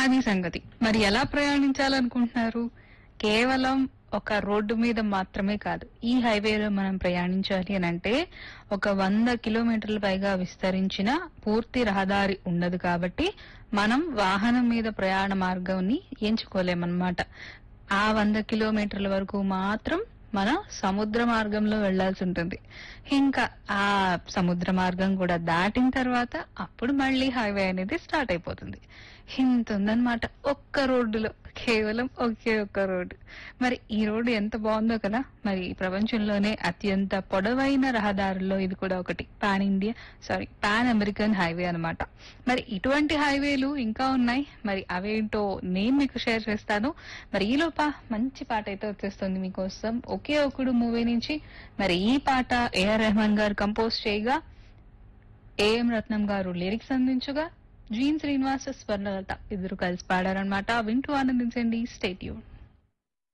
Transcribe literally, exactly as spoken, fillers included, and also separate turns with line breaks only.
అది సంగతి. మరి ఎలా ప్రయాణించాలనుకుంటున్నారు? కేవలం ఒక రోడ్డు మీద మాత్రమే కాదు. ఈ హైవేలో మనం ప్రయాణించాలి అని అంటే ఒక వంద కిలోమీటర్ల పైగా విస్తరించిన పూర్తి రహదారి ఉండదు కాబట్టి మనం వాహనం మీద ప్రయాణ మార్గాన్ని ఎంచుకోలేమన్నమాట. ఆ వంద కిలోమీటర్ల వరకు మాత్రం మన సముద్ర మార్గంలో వెళ్లాల్సి ఉంటుంది. ఇంకా ఆ సముద్ర మార్గం కూడా దాటిన తర్వాత అప్పుడు మళ్ళీ హైవే అనేది స్టార్ట్ అయిపోతుంది. ఇంత ఉందన్నమాట ఒక్క రోడ్డులో, కేవలం ఒకే ఒక్క రోడ్డు. మరి ఈ రోడ్డు ఎంత బాగుందో కదా. మరి ప్రపంచంలోనే అత్యంత పొడవైన రహదారుల్లో ఇది కూడా ఒకటి. Pan India sorry pan American highway అన్నమాట. మరి ఇటువంటి హైవేలు ఇంకా ఉన్నాయి. మరి అవేంటో నేను మీకు షేర్ చేస్తాను. మరి ఈలోప మంచి పాట అయితే వచ్చేస్తుంది మీకోసం, ఒకే ఒకడు మూవీ నుంచి. మరి ఈ పాట ఏఆర్ రెహమాన్ గారు కంపోజ్ చేయగా, ఏఎం రత్నం గారు లిరిక్స్ అందించగా, జీన్ శ్రీనివాస స్వర్ణలత ఇద్దరు కలిసి పాడారనమాట. వింటూ ఆనందించండి. Stay tune.